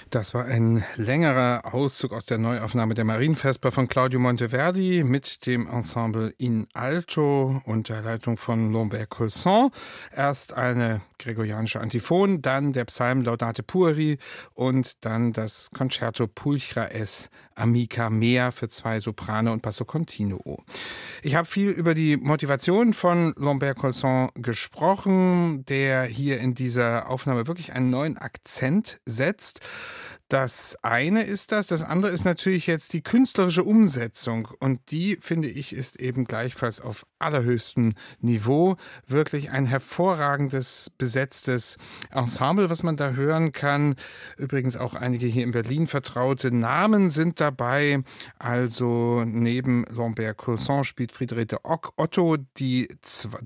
Das war ein längerer Auszug aus der Neuaufnahme der Marienvesper von Claudio Monteverdi mit dem Ensemble in Alto unter Leitung von Lambert-Colson. Erst eine gregorianische Antiphon, dann der Psalm Laudate Pueri und dann das Concerto Pulchra es Amica mea für 2 Soprane und Basso Continuo. Ich habe viel über die Motivation von Lambert-Colson gesprochen, der hier in dieser Aufnahme wirklich einen neuen Akzent setzt. Das eine ist das andere ist natürlich jetzt die künstlerische Umsetzung und die, finde ich, ist eben gleichfalls auf allerhöchstem Niveau. Wirklich ein hervorragendes, besetztes Ensemble, was man da hören kann. Übrigens auch einige hier in Berlin vertraute Namen sind dabei. Also neben Lambert-Colson spielt Friederike Otto den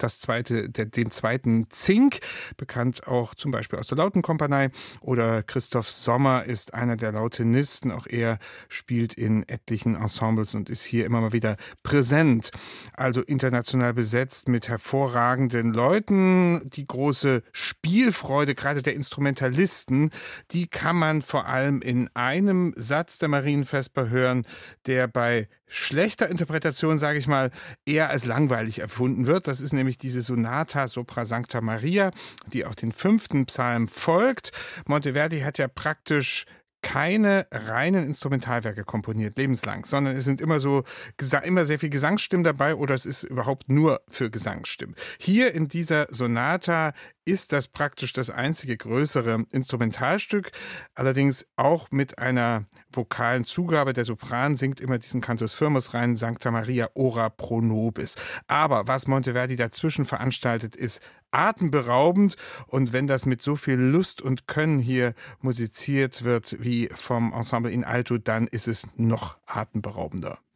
zweiten Zink, bekannt auch zum Beispiel aus der Lautenkompanie, oder Christoph Sommer ist einer der Lautenisten. Auch er spielt in etlichen Ensembles und ist hier immer mal wieder präsent. Also international besetzt mit hervorragenden Leuten. Die große Spielfreude, gerade der Instrumentalisten, die kann man vor allem in einem Satz der Marienvesper hören, der bei schlechter Interpretation, sage ich mal, eher als langweilig erfunden wird. Das ist nämlich diese Sonata Sopra Sancta Maria, die auch den 5. Psalm folgt. Monteverdi hat ja praktisch keine reinen Instrumentalwerke komponiert, lebenslang, sondern es sind immer sehr viel Gesangsstimmen dabei oder es ist überhaupt nur für Gesangsstimmen. Hier in dieser Sonata ist das praktisch das einzige größere Instrumentalstück, allerdings auch mit einer vokalen Zugabe. Der Sopran singt immer diesen Cantus firmus rein, Sancta Maria ora pro nobis. Aber was Monteverdi dazwischen veranstaltet, ist atemberaubend, und wenn das mit so viel Lust und Können hier musiziert wird wie vom Ensemble in Alto, dann ist es noch atemberaubender.